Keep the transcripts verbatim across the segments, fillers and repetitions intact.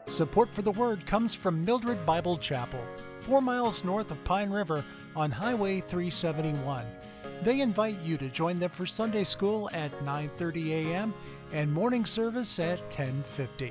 Support for the Word comes from Mildred Bible Chapel, four miles north of Pine River on Highway three seventy-one. They invite you to join them for Sunday school at nine thirty a.m. and morning service at ten fifty.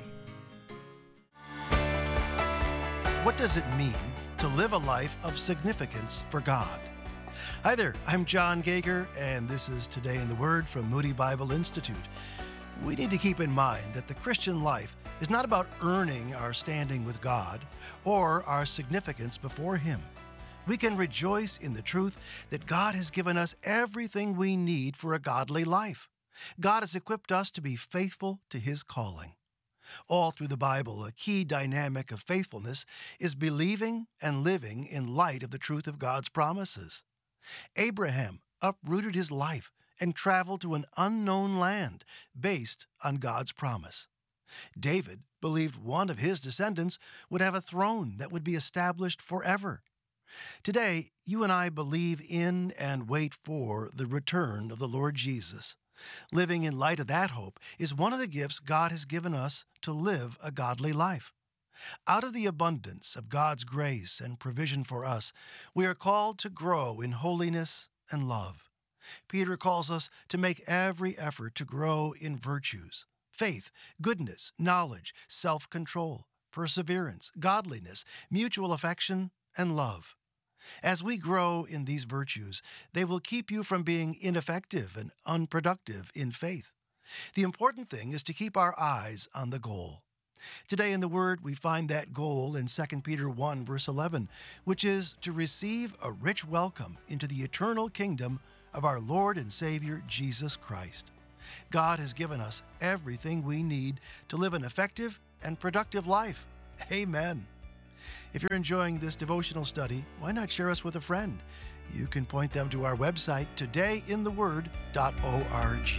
What does it mean to live a life of significance for God? Hi there, I'm John Gager, and this is Today in the Word from Moody Bible Institute. We need to keep in mind that the Christian life is not about earning our standing with God or our significance before Him. We can rejoice in the truth that God has given us everything we need for a godly life. God has equipped us to be faithful to His calling. All through the Bible, a key dynamic of faithfulness is believing and living in light of the truth of God's promises. Abraham uprooted his life and traveled to an unknown land based on God's promise. David believed one of his descendants would have a throne that would be established forever. Today, you and I believe in and wait for the return of the Lord Jesus. Living in light of that hope is one of the gifts God has given us to live a godly life. Out of the abundance of God's grace and provision for us, we are called to grow in holiness and love. Peter calls us to make every effort to grow in virtues: faith, goodness, knowledge, self-control, perseverance, godliness, mutual affection, and love. As we grow in these virtues, they will keep you from being ineffective and unproductive in faith. The important thing is to keep our eyes on the goal. Today in the Word, we find that goal in Second Peter one, verse eleven, which is to receive a rich welcome into the eternal kingdom of our Lord and Savior, Jesus Christ. God has given us everything we need to live an effective and productive life. Amen. If you're enjoying this devotional study, why not share us with a friend? You can point them to our website, today in the word dot org.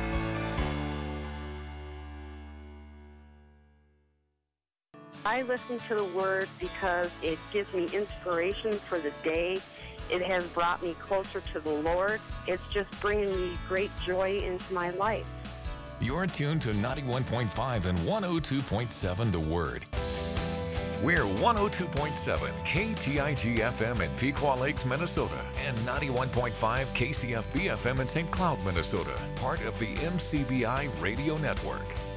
I listen to the Word because it gives me inspiration for the day. It has brought me closer to the Lord. It's just bringing me great joy into my life. You're tuned to ninety-one point five and one oh two point seven The Word. We're one oh two point seven K T I G F M in Pequot Lakes, Minnesota, and ninety-one point five K C F B F M in Saint Cloud, Minnesota, part of the M C B I Radio Network.